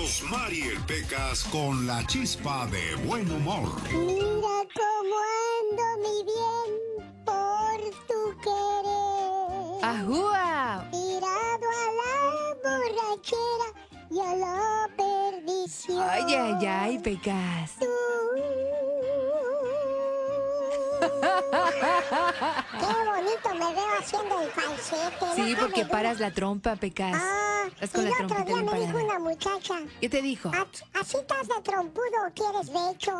Rosmar y el Pecas con la chispa de buen humor. Mira cómo ando, mi bien, por tu querer. ¡Ajúa! Tirado a la borrachera y a la perdición. Ay, ay, ay, Pecas. Qué bonito me veo haciendo el falsete. Sí, ¿no? porque paras la trompa, Pecas. Y Estás con el la otro trompita día bien me dijo parada. una muchacha. ¿Qué te dijo? ¿Así estás de trompudo o quieres becho?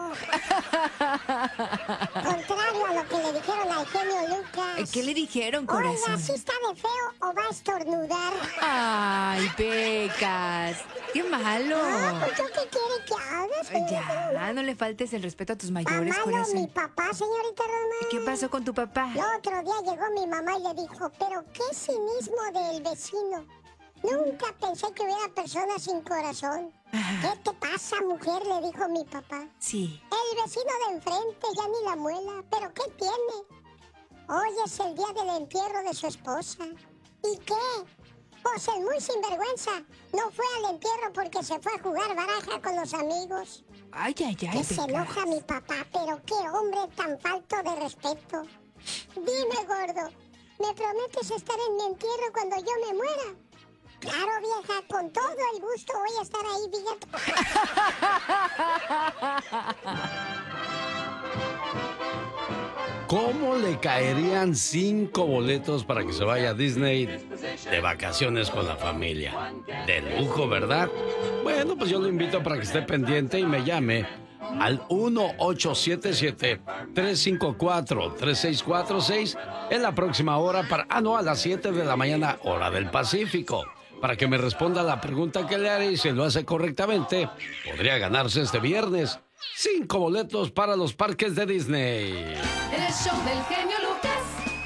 Contrario a lo que le dijeron al genio Lucas. ¿Qué le dijeron, Oiga, corazón? ¿sí está de feo o va a estornudar? Ay, Pecas. ¡Qué malo! Pues ¿yo qué quiere que haga, señorita? Ya, no le faltes el respeto a tus mayores, Malo corazón. mi papá, señorita Román. ¿Qué pasó con tu papá? El otro día llegó mi mamá y le dijo, pero qué cinismo del vecino. Nunca pensé que hubiera personas sin corazón. ¿Qué te pasa, mujer? Le dijo mi papá. Sí. El vecino de enfrente ya ni la muela. ¿Pero qué tiene? Hoy es el día del entierro de su esposa. ¿Y qué? Pues el muy sinvergüenza no fue al entierro porque se fue a jugar baraja con los amigos. Ay, ay, ay, Que se Pecas. enoja mi papá, pero qué hombre tan falto de respeto. Dime, gordo, ¿me prometes estar en mi entierro cuando yo me muera? Claro, vieja, con todo el gusto voy a estar ahí, fíjate. ¿Cómo le caerían 5 boletos para que se vaya a Disney de vacaciones con la familia? De lujo, ¿verdad? Bueno, pues yo lo invito para que esté pendiente y me llame al 1-877-354-3646 en la próxima hora a las 7 de la mañana, hora del Pacífico, para que me responda la pregunta que le haré y si lo hace correctamente, podría ganarse este viernes 5 boletos para los parques de Disney. El show del genio Lucas.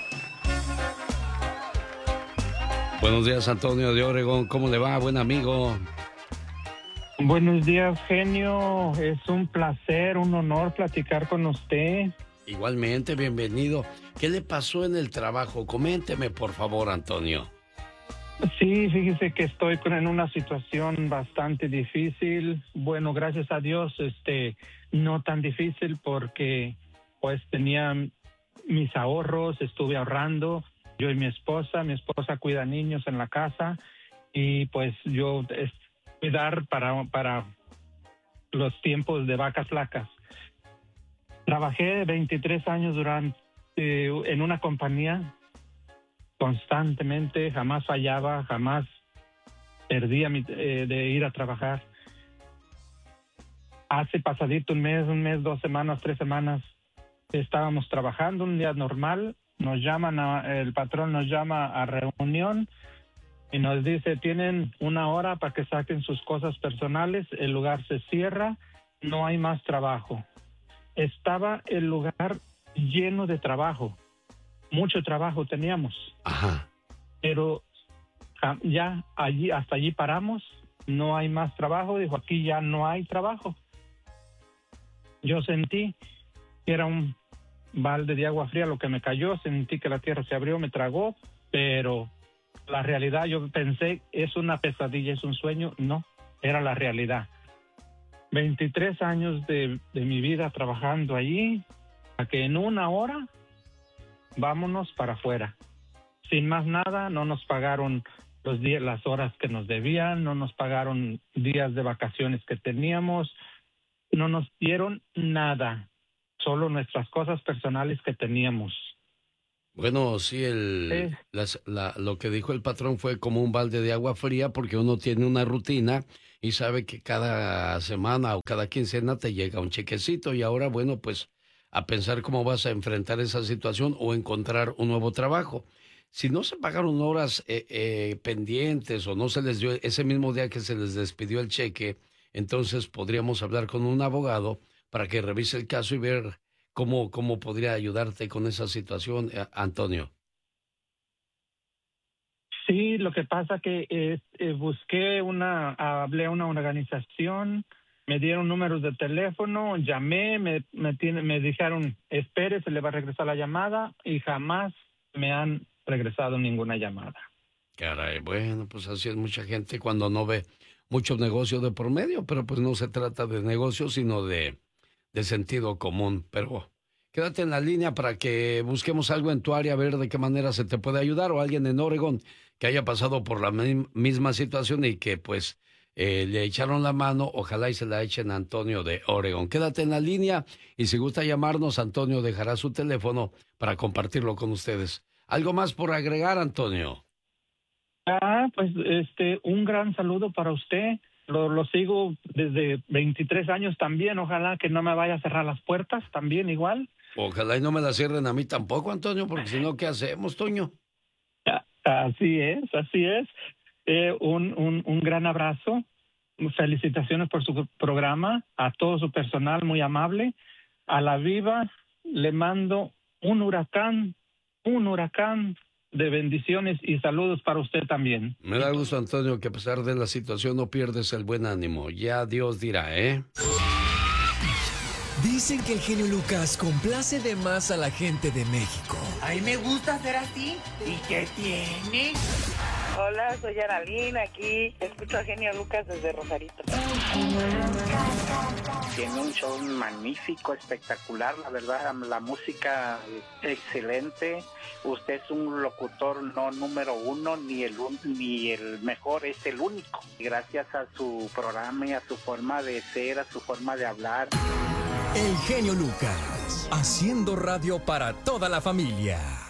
Buenos días, Antonio de Oregón. ¿Cómo le va, buen amigo? Buenos días, genio. Es un placer, un honor platicar con usted. Igualmente, bienvenido. ¿Qué le pasó en el trabajo? Coménteme, por favor, Antonio. Sí, fíjese que estoy en una situación bastante difícil. Bueno, gracias a Dios, no tan difícil porque pues tenía mis ahorros, estuve ahorrando, yo y mi esposa cuida niños en la casa y pues yo cuidar para los tiempos de vacas flacas. Trabajé 23 años en una compañía constantemente, jamás fallaba, jamás perdía de ir a trabajar. Hace pasadito un mes, 2 semanas, 3 semanas, estábamos trabajando un día normal, el patrón nos llama a reunión y nos dice, tienen 1 hora para que saquen sus cosas personales, el lugar se cierra, no hay más trabajo. Estaba el lugar lleno de trabajo, mucho trabajo teníamos. Ajá. Pero ya hasta allí paramos, no hay más trabajo, dijo, aquí ya no hay trabajo. Yo sentí que era un balde de agua fría lo que me cayó, sentí que la tierra se abrió, me tragó, pero la realidad, yo pensé, es una pesadilla, es un sueño, no, era la realidad. 23 años de mi vida trabajando allí, a que en 1 hora, vámonos para afuera. Sin más nada, no nos pagaron las horas que nos debían, no nos pagaron días de vacaciones que teníamos, no nos dieron nada, solo nuestras cosas personales que teníamos. Bueno, sí, lo que dijo el patrón fue como un balde de agua fría porque uno tiene una rutina y sabe que cada semana o cada quincena te llega un chequecito y ahora, bueno, pues a pensar cómo vas a enfrentar esa situación o encontrar un nuevo trabajo. Si no se pagaron horas pendientes o no se les dio ese mismo día que se les despidió el cheque, entonces podríamos hablar con un abogado para que revise el caso y ver cómo podría ayudarte con esa situación, Antonio. Sí, lo que pasa que hablé a una organización, me dieron números de teléfono, llamé, me dijeron, espere, se le va a regresar la llamada y jamás me han regresado ninguna llamada. Caray, bueno, pues así es mucha gente cuando no ve mucho negocio de por medio, pero pues no se trata de negocio, sino de sentido común. Pero quédate en la línea para que busquemos algo en tu área, a ver de qué manera se te puede ayudar, o alguien en Oregon que haya pasado por la misma situación y que pues le echaron la mano. Ojalá y se la echen a Antonio de Oregon. Quédate en la línea y si gusta llamarnos, Antonio dejará su teléfono para compartirlo con ustedes. ¿Algo más por agregar, Antonio? Pues un gran saludo para usted. Lo sigo desde 23 años también. Ojalá que no me vaya a cerrar las puertas también igual. Ojalá y no me la cierren a mí tampoco, Antonio, porque si no, ¿qué hacemos, Toño? Así es. Un gran abrazo. Felicitaciones por su programa. A todo su personal, muy amable. A la Viva le mando un huracán de bendiciones y saludos para usted también. Me da gusto, Antonio, que a pesar de la situación no pierdes el buen ánimo. Ya Dios dirá, ¿eh? Dicen que el genio Lucas complace de más a la gente de México. A mí me gusta ser así. ¿Y qué tiene? Hola, soy Aralina, aquí escucho a genio Lucas desde Rosarito. Tiene un show magnífico, espectacular, la verdad, la música excelente. Usted es un locutor no número uno, ni el mejor, es el único. Gracias a su programa y a su forma de ser, a su forma de hablar. El genio Lucas, haciendo radio para toda la familia.